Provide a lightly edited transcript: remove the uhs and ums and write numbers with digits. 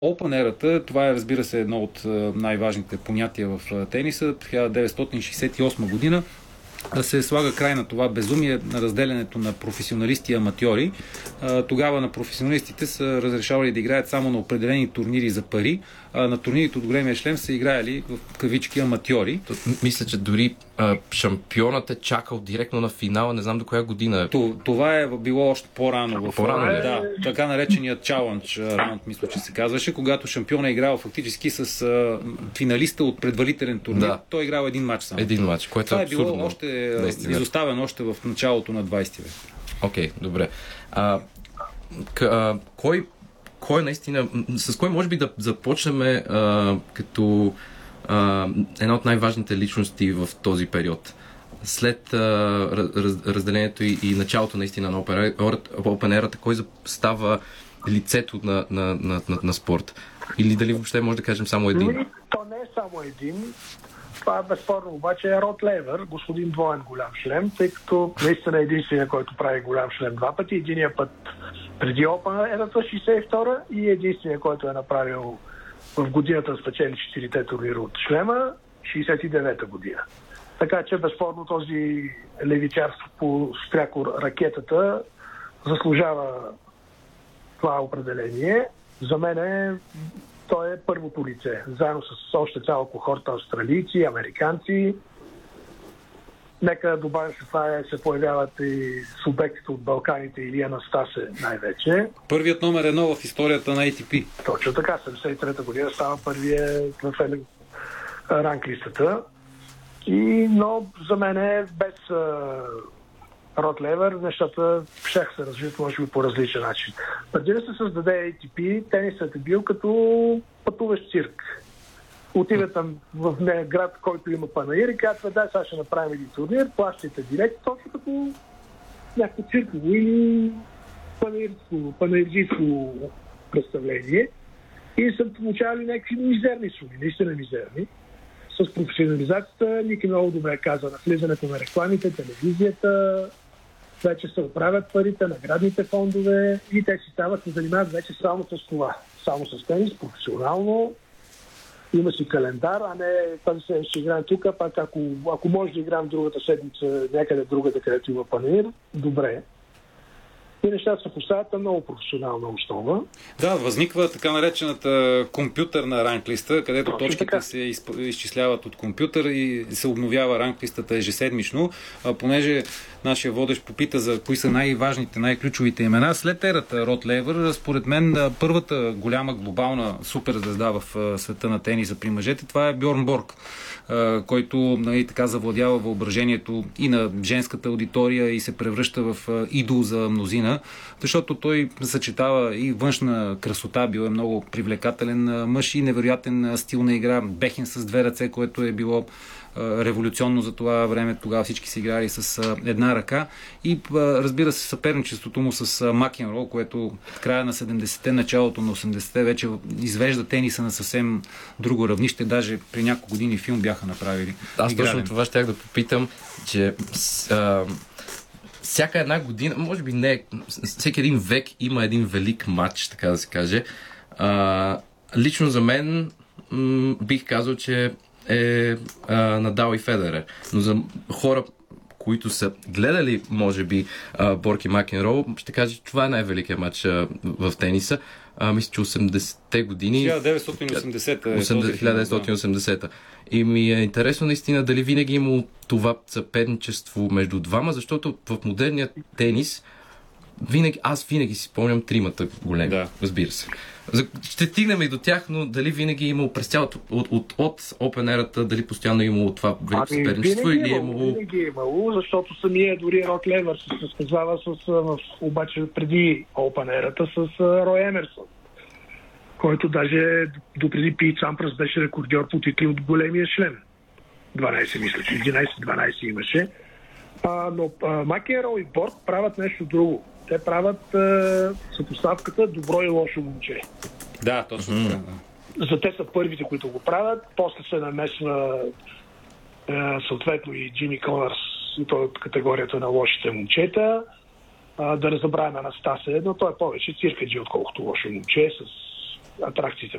Open ерата, това е, разбира се, едно от най-важните понятия в тениса. 1968 година се слага край на това безумие на разделянето на професионалисти и аматьори. Тогава на професионалистите са разрешавали да играят само на определени турнири за пари, а на турнирите от големия шлем са играели в кавички аматьори. Мисля, че дори шампионът е чакал директно на финала, не знам до коя година. Това е било още по-рано. По-рано така нареченият Challenge раунд, мисля, че се казваше, когато шампионът е играл фактически с финалиста от предварителен турнир. Да. Той е играл един матч само. Един матч, което това е абсурдно. Това е било още изоставено още в началото на 20 век. Окей, добре. Кой наистина, с кой може би да започнем като една от най-важните личности в този период? След разделението и началото наистина на Open ерата, кой става лицето на спорт? Или дали въобще може да кажем само един? То не е само един. Това безспорно обаче е Род Левер, господин двоен голям шлем, тъй като наистина е единствения, който прави голям шлем два пъти. Единия път преди Open ерата 62 и единствения, който е направил в годината спечели 4-те турнира от шлема 69-та година. Така че безспорно този левичар по спряко ракетата заслужава това определение. За мен той е първото лице, заедно с още цяла кохорта австралийци, американци. Нека добавим, че това се появяват и субектите от Балканите или Анастасе най-вече. Първият номер 1 в историята на ATP. Точно така, 73-та година става първия в ранглистата. Но за мен без Род Левер нещата щяха се развиват може би по различен начин. Преди да се създаде ATP, тенисът е бил като пътуващ цирк. Отиват там в град, който има панаир и казват, да, сега ще направим един турнир, плащайте директ, точно като някакво цирково или панаирджийско представление. И са получавали някакви мизерни суми, наистина мизерни. С професионализацията Ники много добре каза на влизането на рекламите, телевизията, вече се оправят парите, наградните фондове и те си стават, се занимават вече само с това. Само с тенис, професионално. Има си календар, а не тази седмица ще играем тук, пак ако може да играем другата седмица някъде другата, където има панаир, добре. И нещата се поставят на много професионална основа. Да, възниква така наречената компютърна ранглиста, където точките се изчисляват от компютър и се обновява ранглистата ежеседмично. Понеже нашия водещ попита за кои са най-важните, най-ключовите имена, след ерата Род Левер, според мен първата голяма глобална суперзвезда в света на тениса при мъжете, това е Бьорн Борг, който така завладява въображението и на женската аудитория и се превръща в идол за мнозина, защото той съчетава и външна красота, бил е много привлекателен мъж и невероятен стил на игра, бехен с две ръце, което е било революционно за това време. Тогава всички са играли с една ръка и разбира се съперничеството му с Макенроу, което в края на 70-те, началото на 80-те вече извежда тениса на съвсем друго равнище. Даже при няколко години филм бяха направили. Аз точно това щях да попитам, че всяка една година, може би не, всеки един век има един велик матч, така да се каже. Лично за мен бих казал, че е Надал и Федерер. Но за хора, които са гледали, може би, Борг и Макенроу, ще кажа, че това е най-великият матч в тениса. Мисля, че 80-те години... 1980-та. И ми е интересно наистина дали винаги имало това съперничество между двама, защото в модерния тенис аз винаги си спомням тримата големи, да. Разбира се. Ще стигнем и до тях, но дали винаги е имало през цялото от Open ерата, дали постоянно е имало това велико съперничество или е имало... Винаги е имало, защото самия дори Род Левер се състезава обаче преди Open ерата с Рой Емерсон, който даже допреди Пит Сампрас беше рекордьор по титли от големия шлем. 12, мисля, че 11-12 имаше. Но Макенроу и Борг правят нещо друго. Те правят съпоставката добро и лошо момче. Да, точно така. За те са първите, които го правят. После се намесва съответно и Джимми Конърс от категорията на лошите момчета. Да не забравяме Анастасе, но той е повече циркаджи, отколкото лошо момче, с атракциите